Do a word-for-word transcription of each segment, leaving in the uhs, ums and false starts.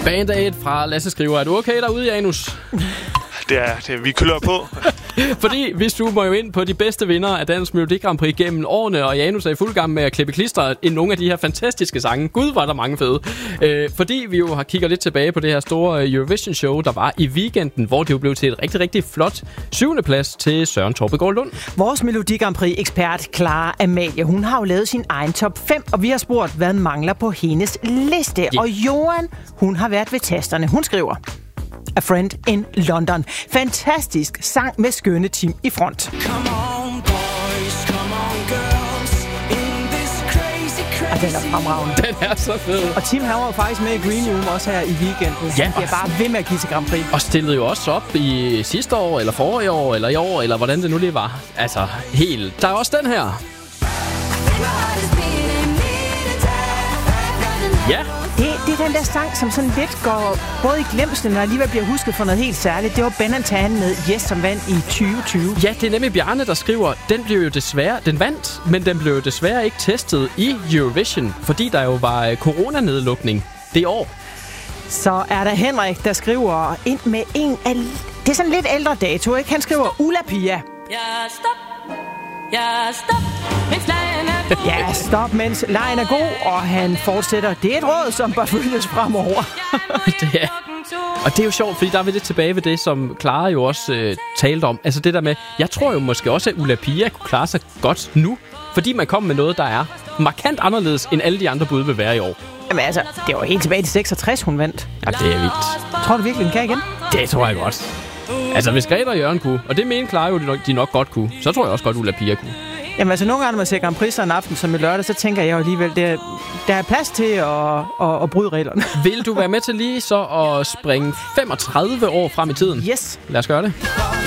Band Aid fra Lasse Skriver. Er du okay derude, Janus? Det er, det er vi køler på. Fordi vi zoomer jo ind på de bedste vindere af Dansk Melodi Grand Prix gennem årene, og Janus er i fuld gang med at klippe klister i nogle af de her fantastiske sange. Gud, var der mange fede. Øh, fordi vi jo har kigget lidt tilbage på det her store Eurovision-show, der var i weekenden, hvor det jo blev til et rigtig, rigtig flot syvende plads til Søren Torpegaard Lund. Vores Melodi Grand Prix-ekspert, Clara Amalie, hun har jo lavet sin egen top fem, og vi har spurgt, hvad mangler på hendes liste. Yeah. Og Johan, hun har været ved tasterne. Hun skriver: A Friend in London. Fantastisk sang med skønne team i front. Come on, boys, come on, girls, in this crazy, crazy. Og den er fremragende. Den er så fed. Og Tim han var faktisk med i Green Room også her i weekenden. Ja. De er bare ved med at give til Grand Prix. Og stillede jo også op i sidste år, eller forrige år, eller i år, eller hvordan det nu lige var. Altså, helt. Der er også den her. Ja. Det, det er den der sang, som sådan lidt går både i glemslen og alligevel bliver husket for noget helt særligt. Det var Ben and Tan med Yes, som vandt i tyve tyve. Ja, det er nemlig Bjarne, der skriver, den blev jo desværre, den vandt, men den blev jo desværre ikke testet i Eurovision, fordi der jo var coronanedlukning det år. Så er der Henrik, der skriver ind med en af... Det er sådan lidt ældre dato, ikke? Han skriver Ulla Pia. Ja, stop. Ja, stop. Mens lejen er god. Ja, stop, mens lejen er god. Og han fortsætter. Det er et råd, som bør følges fremover. Det er. Og det er jo sjovt, fordi der er vi lidt tilbage ved det, som Clara jo også øh, talte om. Altså det der med, jeg tror jo måske også, at Ulla Pia kunne klare sig godt nu. Fordi man kom med noget, der er markant anderledes, end alle de andre bud vil være i år. Jamen altså, det var helt tilbage til seksogtres, hun vandt. Ja, det er vildt. Tror du virkelig, den kan igen? Det tror jeg godt. Altså, hvis Greta og Jørgen kunne, og det mener Clara jo, de nok, de nok godt kunne, så tror jeg også godt, Ulla Pia kunne. Jamen altså, nogle gange, når man ser Grand Prix en aften som i lørdag, så tænker jeg jo alligevel, det, der er plads til at, at, at bryde reglerne. Vil du være med til lige så at springe femogtredive år frem i tiden? Yes. Lad os gøre det.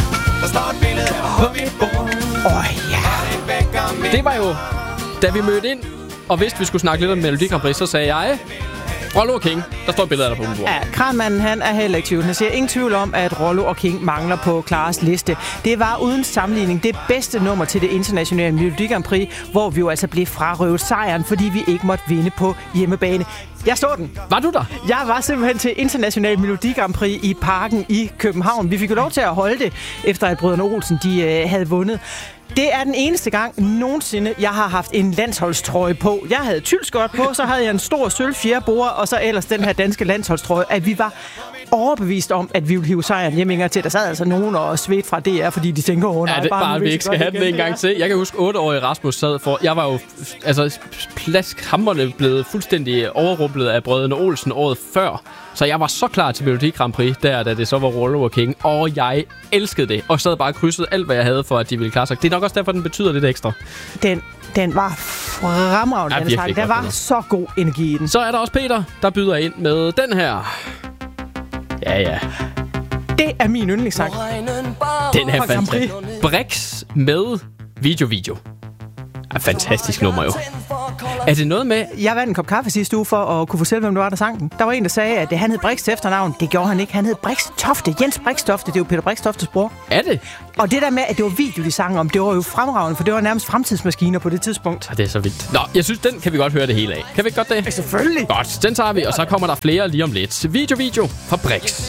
Åh, oh, ja. Det var jo, da vi mødte ind, og vidste, vi skulle snakke lidt om Melodi Grand Prix, så sagde jeg... Rollo og King, der står billeder der på min bord. Ja, Kranmanden, han er heller ikke tvivl. Han siger ingen tvivl om, at Rollo og King mangler på Claras liste. Det var uden sammenligning det bedste nummer til det internationale Melodi Grand Prix, hvor vi jo altså blev frarøvet sejren, fordi vi ikke måtte vinde på hjemmebane. Jeg så den. Var du der? Jeg var simpelthen til international Melodi Grand Prix i Parken i København. Vi fik jo lov til at holde det, efter at brødrene Olsen de, øh, havde vundet. Det er den eneste gang nogensinde, jeg har haft en landsholdstrøje på. Jeg havde tylskørt på, så havde jeg en stor sølv fjerdebord, og så ellers den her danske landsholdstrøje, at vi var overbevist om, at vi ville hive sejren hjem til. Der sad altså nogen og svedte fra D R, fordi de tænker, åh nej, ja, det bare, bare vi ikke skal have den en gang til. Jeg kan huske, otteårige Rasmus sad for... Jeg var jo altså, plaskhamrende blevet fuldstændig overrumplet af brødrene Olsen året før. Så jeg var så klar til Melodi Grand Prix, der da det så var Rollo og King. Og jeg elskede det, og sad bare og krydsede alt, hvad jeg havde for, at de ville klare sig. Det er nok også derfor, den betyder lidt ekstra. Den, den var fremragende, ja, den sang. Der var så god energi i den. Så er der også Peter, der byder ind med den her. Ja, ja. Det er min yndlingssang. Den her fantastisk. Brix med video-video. Ja, fantastisk nummer jo. Er det noget med... Jeg vandt en kop kaffe sidste uge for at kunne fortælle, hvem det var, der sang den. Der var en, der sagde, at han hed Brix til efternavn. Det gjorde han ikke. Han hed Brix Tofte. Jens Brix Tofte. Det er jo Peter Brix Toftes bror. Er det? Og det der med, at det var video, de sang om, det var jo fremragende, for det var nærmest fremtidsmaskiner på det tidspunkt. Ja, det er så vildt. Nå, jeg synes, den kan vi godt høre det hele af. Kan vi ikke godt det? Ja, selvfølgelig. Godt, den tager vi, og så kommer der flere lige om lidt. Video-video fra Brix.